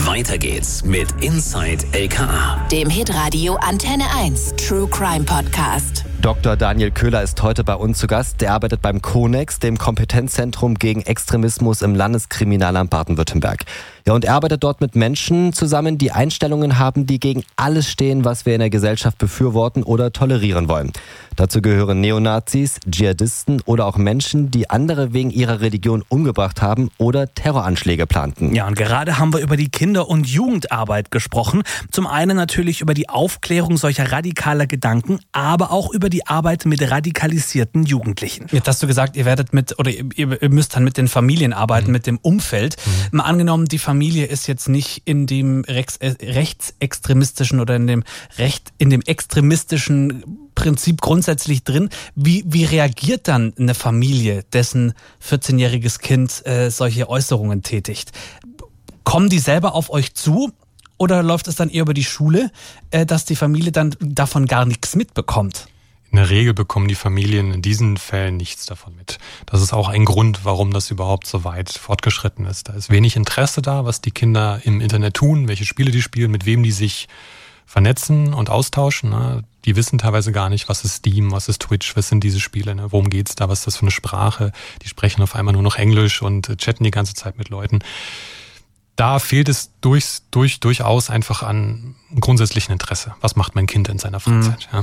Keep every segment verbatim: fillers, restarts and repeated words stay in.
Weiter geht's mit Inside L K A, dem Hitradio Antenne eins True Crime Podcast. Doktor Daniel Köhler ist heute bei uns zu Gast. Der arbeitet beim Konex, dem Kompetenzzentrum gegen Extremismus im Landeskriminalamt Baden-Württemberg. Ja, und er arbeitet dort mit Menschen zusammen, die Einstellungen haben, die gegen alles stehen, was wir in der Gesellschaft befürworten oder tolerieren wollen. Dazu gehören Neonazis, Dschihadisten oder auch Menschen, die andere wegen ihrer Religion umgebracht haben oder Terroranschläge planten. Ja, und gerade haben wir über die Kinder- und Jugendarbeit gesprochen. Zum einen natürlich über die Aufklärung solcher radikaler Gedanken, aber auch über die Arbeit mit radikalisierten Jugendlichen. Jetzt hast du gesagt, ihr werdet mit, oder ihr, ihr müsst dann mit den Familien arbeiten, mhm. mit dem Umfeld. Mhm. Mal angenommen, die Familie ist jetzt nicht in dem rechts, äh, rechtsextremistischen oder in dem recht, in dem extremistischen Prinzip grundsätzlich drin. Wie, wie reagiert dann eine Familie, dessen vierzehnjähriges Kind äh, solche Äußerungen tätigt? Kommen die selber auf euch zu? Oder läuft es dann eher über die Schule, äh, dass die Familie dann davon gar nichts mitbekommt? In der Regel bekommen die Familien in diesen Fällen nichts davon mit. Das ist auch ein Grund, warum das überhaupt so weit fortgeschritten ist. Da ist wenig Interesse da, was die Kinder im Internet tun, welche Spiele die spielen, mit wem die sich vernetzen und austauschen. Die wissen teilweise gar nicht, was ist Steam, was ist Twitch, was sind diese Spiele, worum geht's da, was ist das für eine Sprache. Die sprechen auf einmal nur noch Englisch und chatten die ganze Zeit mit Leuten. Da fehlt es durch, durch, durchaus einfach an grundsätzlichen Interesse. Was macht mein Kind in seiner Freizeit? Mhm. Ja.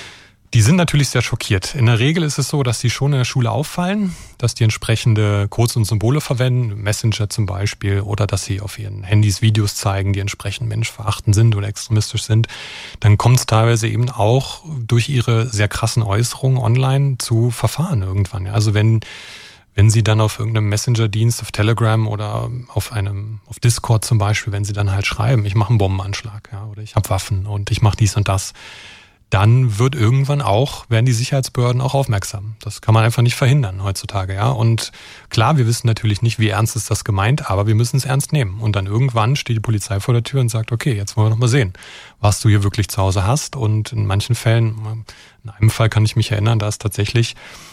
Die sind natürlich sehr schockiert. In der Regel ist es so, dass die schon in der Schule auffallen, dass die entsprechende Codes und Symbole verwenden, Messenger zum Beispiel, oder dass sie auf ihren Handys Videos zeigen, die entsprechend menschverachtend sind oder extremistisch sind. Dann kommt es teilweise eben auch durch ihre sehr krassen Äußerungen online zu Verfahren irgendwann. Also wenn Wenn sie dann auf irgendeinem Messenger-Dienst, auf Telegram oder auf einem, auf Discord zum Beispiel, wenn sie dann halt schreiben, ich mache einen Bombenanschlag, ja, oder ich habe Waffen und ich mache dies und das, dann wird irgendwann auch, werden die Sicherheitsbehörden auch aufmerksam. Das kann man einfach nicht verhindern heutzutage, ja. Und klar, wir wissen natürlich nicht, wie ernst ist das gemeint, aber wir müssen es ernst nehmen. Und dann irgendwann steht die Polizei vor der Tür und sagt, okay, jetzt wollen wir noch mal sehen, was du hier wirklich zu Hause hast. Und in manchen Fällen, in einem Fall kann ich mich erinnern, da ist tatsächlich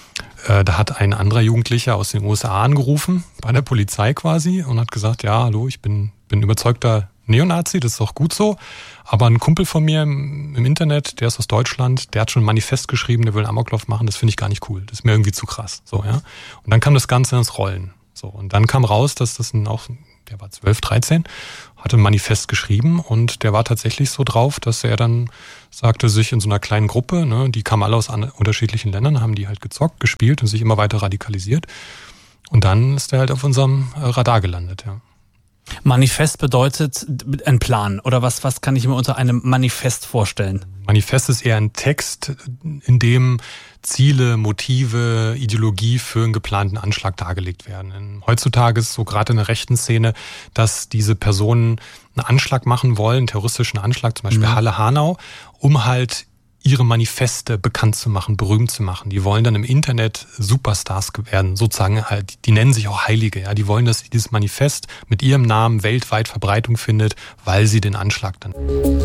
Äh, da hat ein anderer Jugendlicher aus den U S A angerufen, bei der Polizei quasi, und hat gesagt, ja, hallo, ich bin, bin überzeugter Neonazi, das ist auch gut so, aber ein Kumpel von mir im, im Internet, der ist aus Deutschland, der hat schon ein Manifest geschrieben, der will einen Amoklauf machen, das finde ich gar nicht cool, das ist mir irgendwie zu krass. So, ja. Und dann kam das Ganze ins Rollen. So, und dann kam raus, dass das ein, auch, der war zwölf, dreizehn, hatte ein Manifest geschrieben und der war tatsächlich so drauf, dass er dann sagte, sich in so einer kleinen Gruppe, ne, die kamen alle aus an, unterschiedlichen Ländern, haben die halt gezockt, gespielt und sich immer weiter radikalisiert. Und dann ist er halt auf unserem Radar gelandet, ja. Manifest bedeutet ein Plan, oder was, was kann ich mir unter einem Manifest vorstellen? Manifest ist eher ein Text, in dem Ziele, Motive, Ideologie für einen geplanten Anschlag dargelegt werden. Heutzutage ist es so gerade in der rechten Szene, dass diese Personen einen Anschlag machen wollen, einen terroristischen Anschlag, zum Beispiel mhm. Halle-Hanau, um halt ihre Manifeste bekannt zu machen, berühmt zu machen. Die wollen dann im Internet Superstars werden, sozusagen halt, die nennen sich auch Heilige, ja. Die wollen, dass dieses Manifest mit ihrem Namen weltweit Verbreitung findet, weil sie den Anschlag dann...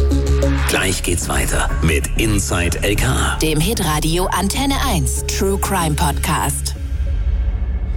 Gleich geht's weiter mit Inside L K A, dem Hitradio Antenne eins True Crime Podcast.